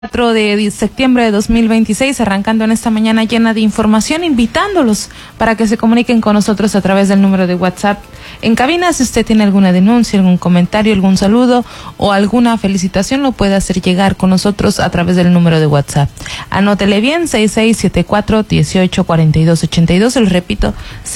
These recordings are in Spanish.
4 de septiembre de 2026, arrancando en esta mañana llena de información, invitándolos para que se comuniquen con nosotros a través del número de WhatsApp en cabina. Si usted tiene alguna denuncia, algún comentario, algún saludo o alguna felicitación, lo puede hacer llegar con nosotros a través del número de WhatsApp. Anótele bien, 6674-184282, les repito,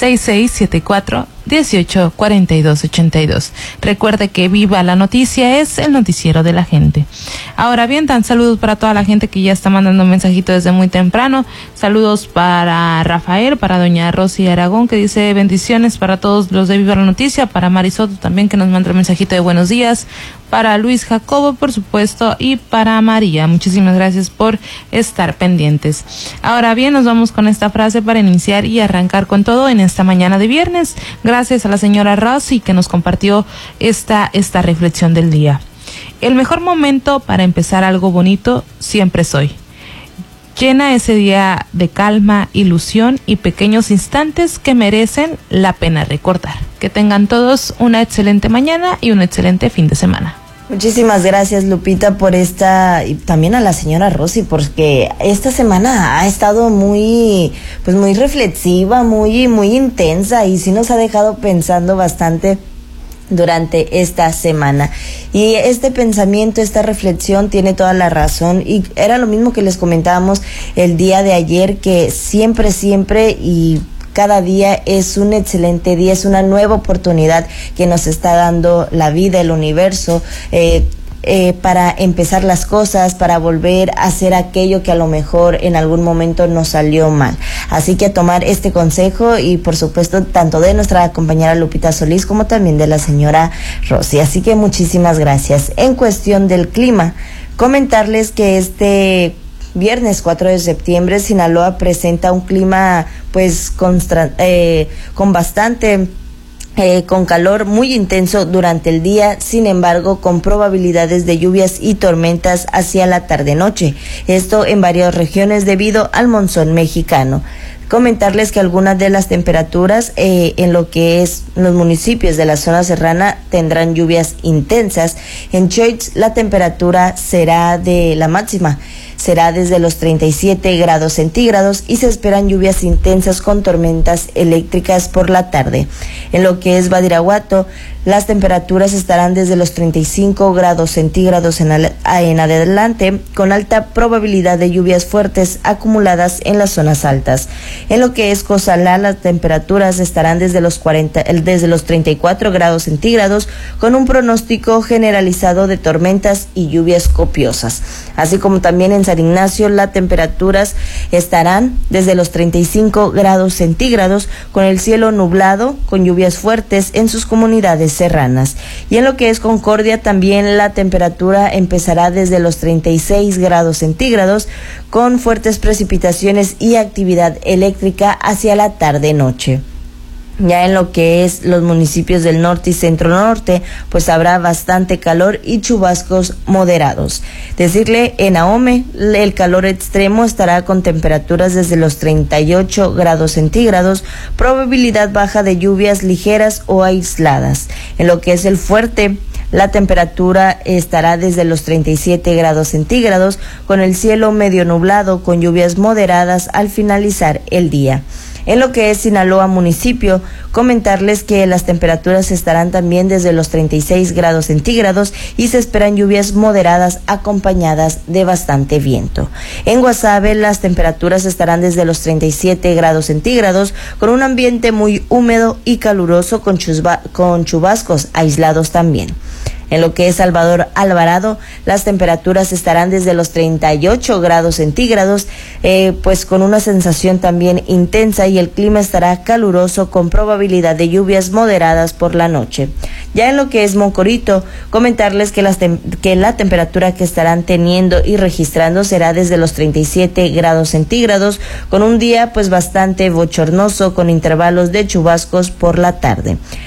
6674-184282. Recuerde que Viva la Noticia es el noticiero de la gente. Ahora bien, tan saludos para toda la gente que ya está mandando un mensajito desde muy temprano. Saludos para Rafael, para doña Rosy Aragón, que dice bendiciones para todos los de Viva la Noticia, para Marisoto también, que nos manda un mensajito de buenos días, para Luis Jacobo, por supuesto, y para María. Muchísimas gracias por estar pendientes. Ahora bien, nos vamos con esta frase para iniciar y arrancar con todo en esta mañana de viernes. Gracias a la señora Rosy que nos compartió esta reflexión del día. El mejor momento para empezar algo bonito siempre es hoy. Llena ese día de calma, ilusión y pequeños instantes que merecen la pena recordar. Que tengan todos una excelente mañana y un excelente fin de semana. Muchísimas gracias, Lupita, por esta, y también a la señora Rosy, porque esta semana ha estado muy reflexiva, muy intensa, y sí nos ha dejado pensando bastante durante esta semana. Y este pensamiento, esta reflexión tiene toda la razón, y era lo mismo que les comentábamos el día de ayer, que siempre y cada día es un excelente día, es una nueva oportunidad que nos está dando la vida, el universo, para empezar las cosas, para volver a hacer aquello que a lo mejor en algún momento nos salió mal. Así que a tomar este consejo, y por supuesto tanto de nuestra compañera Lupita Solís como también de la señora Rosy. Así que muchísimas gracias. En cuestión del clima, comentarles que este viernes 4 de septiembre Sinaloa presenta un clima con calor muy intenso durante el día, sin embargo con probabilidades de lluvias y tormentas hacia la tarde-noche, esto en varias regiones debido al monzón mexicano. Comentarles que algunas de las temperaturas en lo que es los municipios de la zona serrana tendrán lluvias intensas. En Choix la temperatura será de la máxima será desde los 37 grados centígrados y se esperan lluvias intensas con tormentas eléctricas por la tarde. En lo que es Badiraguato, las temperaturas estarán desde los 35 grados centígrados en adelante, con alta probabilidad de lluvias fuertes acumuladas en las zonas altas. En lo que es Cozalá, las temperaturas estarán desde los 34 grados centígrados, con un pronóstico generalizado de tormentas y lluvias copiosas. Así como también en San Ignacio, las temperaturas estarán desde los 35 grados centígrados, con el cielo nublado, con lluvias fuertes en sus comunidades serranas. Y en lo que es Concordia, también la temperatura empezará desde los 36 grados centígrados, con fuertes precipitaciones y actividad eléctrica hacia la tarde-noche. Ya en lo que es los municipios del norte y centro norte, pues habrá bastante calor y chubascos moderados. Decirle, en Ahome, el calor extremo estará con temperaturas desde los 38 grados centígrados, probabilidad baja de lluvias ligeras o aisladas. En lo que es el Fuerte, la temperatura estará desde los 37 grados centígrados, con el cielo medio nublado, con lluvias moderadas al finalizar el día. En lo que es Sinaloa municipio, comentarles que las temperaturas estarán también desde los 36 grados centígrados y se esperan lluvias moderadas acompañadas de bastante viento. En Guasave, las temperaturas estarán desde los 37 grados centígrados, con un ambiente muy húmedo y caluroso, con chubascos aislados también. En lo que es Salvador Alvarado, las temperaturas estarán desde los 38 grados centígrados, pues con una sensación también intensa, y el clima estará caluroso con probabilidad de lluvias moderadas por la noche. Ya en lo que es Mocorito, comentarles que la temperatura que estarán teniendo y registrando será desde los 37 grados centígrados, con un día pues bastante bochornoso, con intervalos de chubascos por la tarde.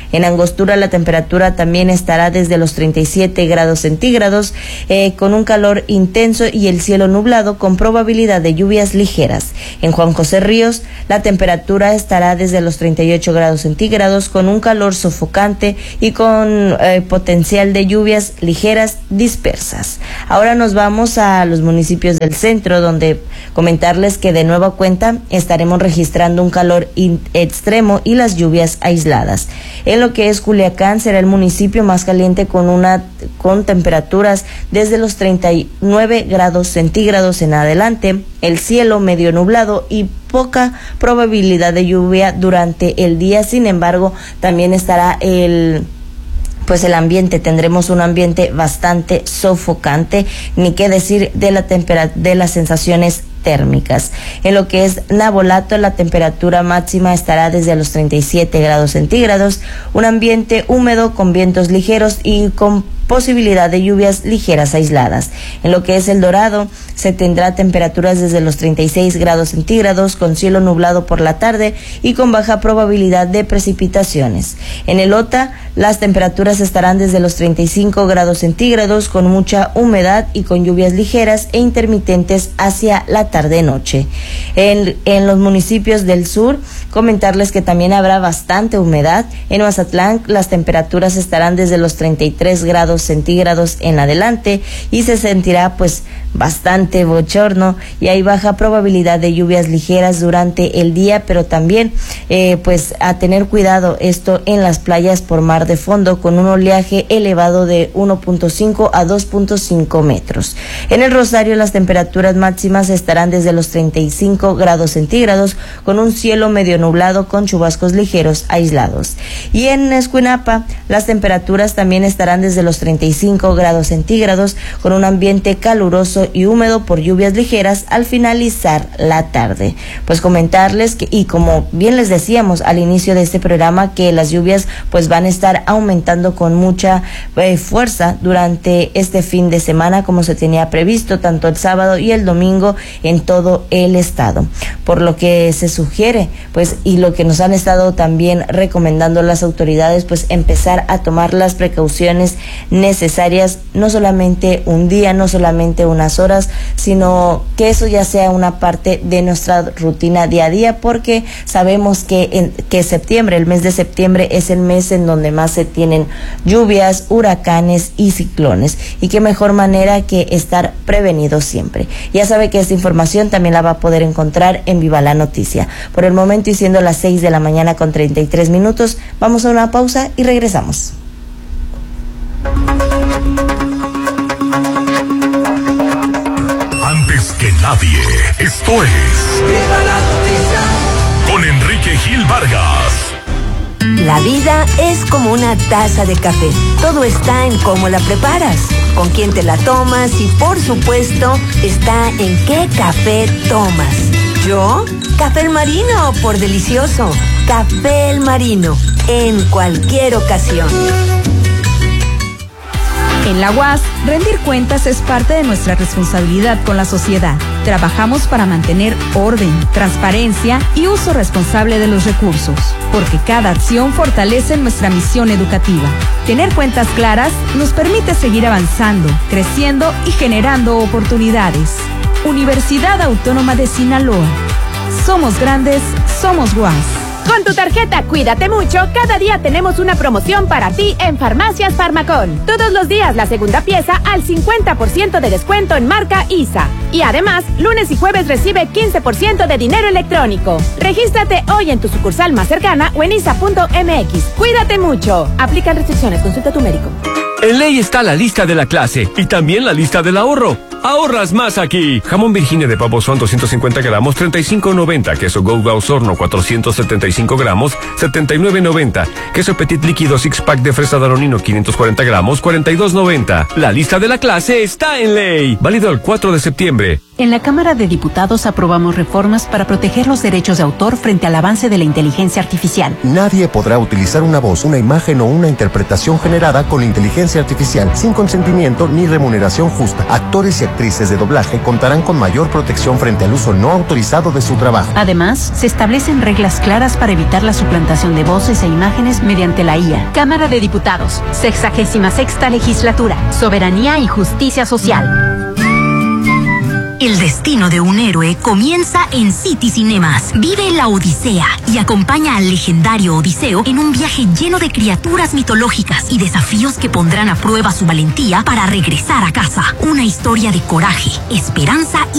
En Angostura la temperatura también estará desde los 37 grados centígrados, con un calor intenso y el cielo nublado con probabilidad de lluvias ligeras. En Juan José Ríos la temperatura estará desde los 38 grados centígrados con un calor sofocante y con potencial de lluvias ligeras dispersas. Ahora nos vamos a los municipios del centro, donde comentarles que de nueva cuenta estaremos registrando un calor extremo y las lluvias aisladas. En lo que es Culiacán será el municipio más caliente con temperaturas desde los 39 grados centígrados en adelante, el cielo medio nublado y poca probabilidad de lluvia durante el día. Sin embargo, también estará el ambiente, tendremos un ambiente bastante sofocante, ni qué decir de las sensaciones térmicas. En lo que es Navolato, la temperatura máxima estará desde los 37 grados centígrados, un ambiente húmedo con vientos ligeros y con posibilidad de lluvias ligeras aisladas. En lo que es El Dorado, se tendrá temperaturas desde los 36 grados centígrados con cielo nublado por la tarde y con baja probabilidad de precipitaciones. En El Ota, las temperaturas estarán desde los 35 grados centígrados con mucha humedad y con lluvias ligeras e intermitentes hacia la tarde-noche. En los municipios del sur, comentarles que también habrá bastante humedad. En Mazatlán, las temperaturas estarán desde los 33 grados centígrados en adelante y se sentirá bastante bochorno y hay baja probabilidad de lluvias ligeras durante el día, pero también a tener cuidado esto en las playas por mar de fondo con un oleaje elevado de 1.5 a 2.5 metros. En el Rosario las temperaturas máximas estarán desde los 35 grados centígrados con un cielo medio nublado con chubascos ligeros aislados. Y en Escuinapa las temperaturas también estarán desde los 35 grados centígrados con un ambiente caluroso y húmedo por lluvias ligeras al finalizar la tarde. Comentarles que, y como bien les decíamos al inicio de este programa, que las lluvias van a estar aumentando con mucha fuerza durante este fin de semana, como se tenía previsto, tanto el sábado y el domingo en todo el estado. Por lo que se sugiere, y lo que nos han estado también recomendando las autoridades, empezar a tomar las precauciones necesarias, no solamente un día, no solamente unas horas, sino que eso ya sea una parte de nuestra rutina día a día, porque sabemos que septiembre, el mes de septiembre, es el mes en donde más se tienen lluvias, huracanes y ciclones, y qué mejor manera que estar prevenidos siempre. Ya sabe que esta información también la va a poder encontrar en Viva la Noticia. Por el momento, y siendo las 6 de la mañana con 33 minutos, vamos a una pausa y regresamos. Antes que nadie, esto es Viva la Noticia con Enrique Gil Vargas. La vida es como una taza de café. Todo está en cómo la preparas, con quién te la tomas y, por supuesto, está en qué café tomas. ¿Yo? Café El Marino, por delicioso. Café El Marino, en cualquier ocasión. En la UAS, rendir cuentas es parte de nuestra responsabilidad con la sociedad. Trabajamos para mantener orden, transparencia y uso responsable de los recursos, porque cada acción fortalece nuestra misión educativa. Tener cuentas claras nos permite seguir avanzando, creciendo y generando oportunidades. Universidad Autónoma de Sinaloa. Somos grandes, somos UAS. Con tu tarjeta Cuídate Mucho, cada día tenemos una promoción para ti en Farmacias Farmacón. Todos los días la segunda pieza al 50% de descuento en marca ISA. Y además, lunes y jueves recibe 15% de dinero electrónico. Regístrate hoy en tu sucursal más cercana o en isa.mx. Cuídate Mucho. Aplican restricciones, consulta a tu médico. En Ley está la lista de la clase y también la lista del ahorro. Ahorras más aquí. Jamón Virginia de pavo son 250 gramos, 35.90. Queso Golda Osorno, 475 gramos, 79.90. Queso Petit líquido six pack de fresa Danonino, 540 gramos, 42.90. La lista de la clase está en Ley. Válido el 4 de septiembre. En la Cámara de Diputados aprobamos reformas para proteger los derechos de autor frente al avance de la inteligencia artificial. Nadie podrá utilizar una voz, una imagen o una interpretación generada con la inteligencia artificial sin consentimiento ni remuneración justa. Actores y actrices de doblaje contarán con mayor protección frente al uso no autorizado de su trabajo. Además, se establecen reglas claras para evitar la suplantación de voces e imágenes mediante la IA. Cámara de Diputados, 66ª Legislatura, Soberanía y Justicia Social. El destino de un héroe comienza en City Cinemas. Vive la Odisea y acompaña al legendario Odiseo en un viaje lleno de criaturas mitológicas y desafíos que pondrán a prueba su valentía para regresar a casa. Una historia de coraje, esperanza y